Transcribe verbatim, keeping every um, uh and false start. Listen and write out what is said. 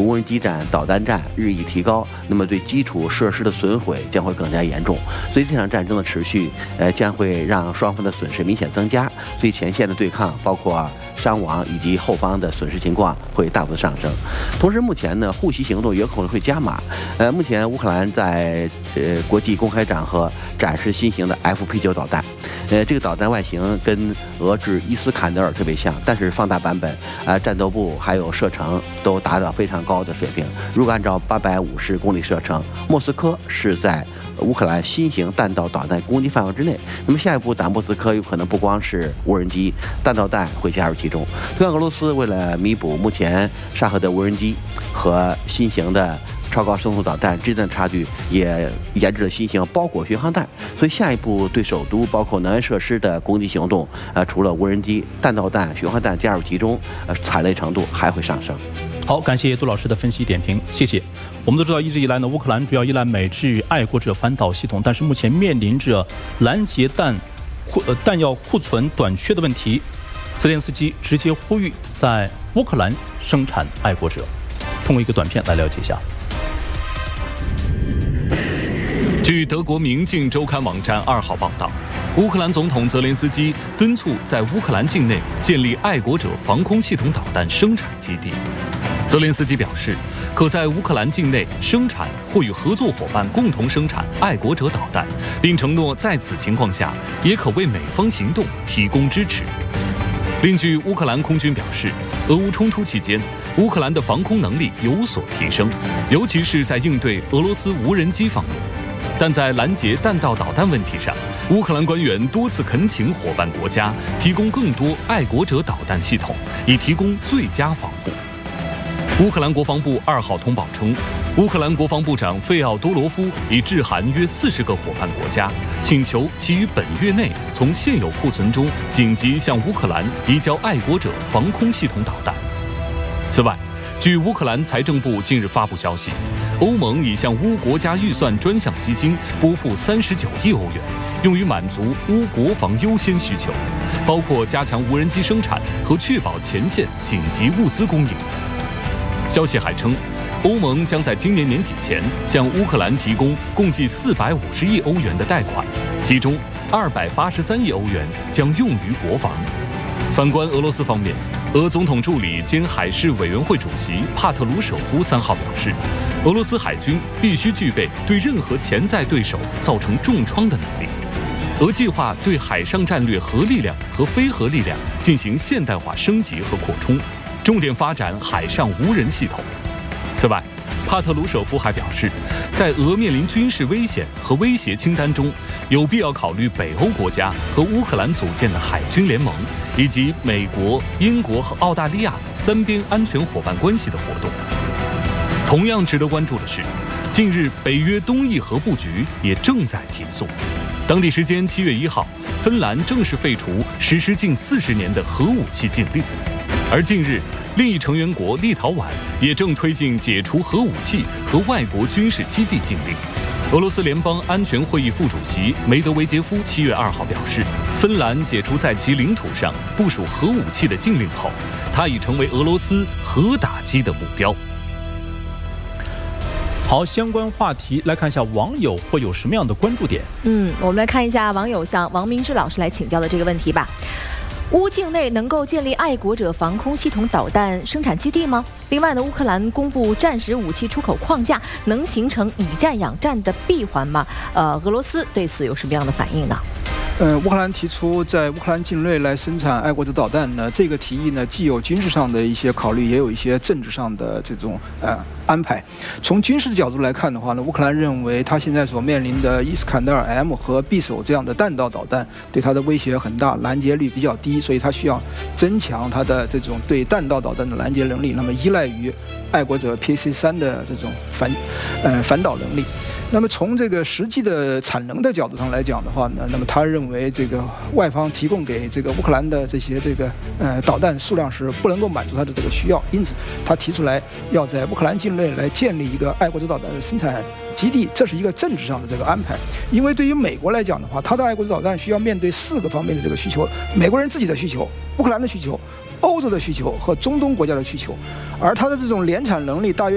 无人机战、导弹战日益提高，那么对基础设施的损毁将会更加严重。所以这场战争的持续，呃，将会让双方的损失明显增加。所以前线的对抗，包括伤亡以及后方的损失情况会大幅上升。同时，目前呢，护袭行动也可能会加码。呃，目前乌克兰在呃国际公开场合展示新型的 F P 九导弹。呃，这个导弹外形跟俄制伊斯坎德尔特别像，但是放大版本，呃，战斗部还有射程都达到非常高的水平。如果按照八百五十公里射程，莫斯科是在乌克兰新型弹道导弹攻击范围之内。那么下一步打莫斯科有可能不光是无人机，弹道弹会加入其中。同样，俄罗斯为了弥补目前沙赫的无人机和新型的超高声速导弹之间的差距，也研制了新型包裹巡航弹。所以下一步对首都包括能源设施的攻击行动，呃，除了无人机、弹道弹、巡航弹加入其中，呃，惨烈程度还会上升。 好，感谢杜老师的分析点评，谢谢。我们都知道，一直以来呢，乌克兰主要依赖美制爱国者反导系统，但是目前面临着拦截弹库呃弹药库存短缺的问题。泽连斯基直接呼吁在乌克兰生产爱国者。通过一个短片来了解一下。 据德国《明镜周刊》网站二号报道，乌克兰总统泽连斯基敦促在乌克兰境内建立爱国者防空系统导弹生产基地。泽连斯基表示，可在乌克兰境内生产或与合作伙伴共同生产爱国者导弹，并承诺在此情况下也可为美方行动提供支持。另据乌克兰空军表示，俄乌冲突期间，乌克兰的防空能力有所提升，尤其是在应对俄罗斯无人机方面。但在拦截弹道导弹问题上，乌克兰官员多次恳请伙伴国家提供更多爱国者导弹系统，以提供最佳防护。乌克兰国防部二号通报称，乌克兰国防部长费奥多罗夫已致函约四十个伙伴国家，请求其于本月内从现有库存中紧急向乌克兰移交爱国者防空系统导弹。此外，据乌克兰财政部近日发布消息，欧盟已向乌国家预算专项基金拨付三十九亿欧元，用于满足乌国防优先需求，包括加强无人机生产和确保前线紧急物资供应。消息还称，欧盟将在今年年底前向乌克兰提供共计四百五十亿欧元的贷款，其中二百八十三亿欧元将用于国防。反观俄罗斯方面，俄总统助理兼海事委员会主席帕特鲁舍夫三号表示，俄罗斯海军必须具备对任何潜在对手造成重创的能力。俄计划对海上战略核力量和非核力量进行现代化升级和扩充，重点发展海上无人系统。此外，帕特鲁舍夫还表示，在俄面临军事危险和威胁清单中，有必要考虑北欧国家和乌克兰组建的海军联盟，以及美国、英国和澳大利亚三边安全伙伴关系的活动。同样值得关注的是，近日北约东翼核布局也正在提速。当地时间七月一号，芬兰正式废除实施近四十年的核武器禁令，而近日，另一成员国立陶宛也正推进解除核武器和外国军事基地禁令。俄罗斯联邦安全会议副主席梅德韦杰夫七月二号表示，芬兰解除在其领土上部署核武器的禁令后，它已成为俄罗斯核打击的目标。 好，相关话题来看一下网友会有什么样的关注点。 嗯，我们来看一下网友向王明志老师来请教的这个问题吧。乌境内能够建立爱国者防空系统导弹生产基地吗？另外呢，乌克兰公布战时武器出口框架，能形成以战养战的闭环吗？呃，俄罗斯对此有什么样的反应呢？ 呃，乌克兰提出在乌克兰境内来生产爱国者导弹呢，这个提议呢，既有军事上的一些考虑，也有一些政治上的这种呃安排。从军事的角度来看的话呢，乌克兰认为他现在所面临的伊斯坎德尔 M 和匕首这样的弹道导弹对他的威胁很大，拦截率比较低，所以他需要增强他的这种对弹道导弹的拦截能力。那么依赖于爱国者 P C 三的这种反呃反导能力。那么从这个实际的产能的角度上来讲的话呢，那么他认为这个外方提供给这个乌克兰的这些这个呃导弹数量是不能够满足他的这个需要，因此他提出来要在乌克兰境内来建立一个爱国者导弹的生产基地，这是一个政治上的这个安排。因为对于美国来讲的话，他的爱国者导弹需要面对四个方面的这个需求：美国人自己的需求、乌克兰的需求、欧洲的需求和中东国家的需求，而它的这种联产能力大约